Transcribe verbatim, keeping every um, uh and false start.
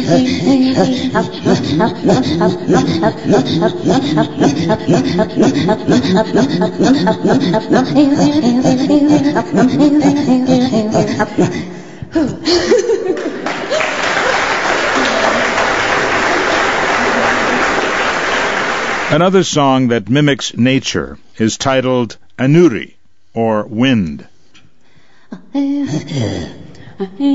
Another song that mimics nature is titled Anuri, or Wind.